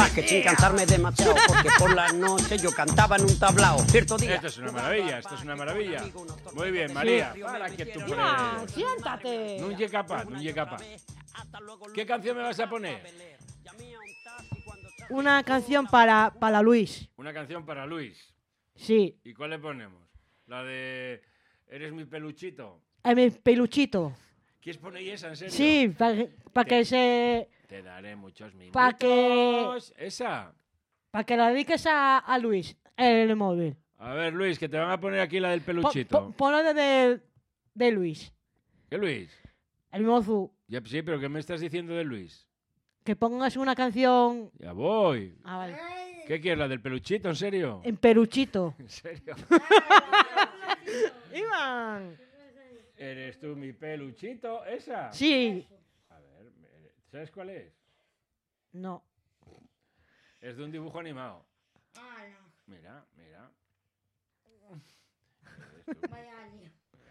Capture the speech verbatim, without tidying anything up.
que sin cansarme demasiado, porque por la noche yo cantaba en un tablao. Cierto día. Esto es una maravilla, esto es una maravilla. Muy bien, María. Para que tú Iván, puedes. siéntate. No llegue capaz, no llegue capaz. ¿Qué canción me vas a poner? Una canción para, para Luis. Una canción para Luis. Sí. ¿Y cuál le ponemos? La de Eres mi peluchito. Es mi peluchito. ¿Quieres poner esa, en serio? Sí, para pa que se... Te daré muchos minutos. Para que... Esa. Para que la dediques a, a Luis en el móvil. A ver, Luis, que te van a poner aquí la del Po- peluchito. po- Ponlo de, de, de Luis. ¿Qué Luis? El mozo. Ya, sí, pero ¿qué me estás diciendo de Luis? Que pongas una canción... Ya voy. Ah, vale. ¿Qué quieres, la del peluchito, en serio? En peluchito. ¿En serio? Iván. ¿Eres tú mi peluchito? ¿Esa? Sí. A ver, ¿sabes cuál es? No. Es de un dibujo animado. Mira, mira. Eres tú.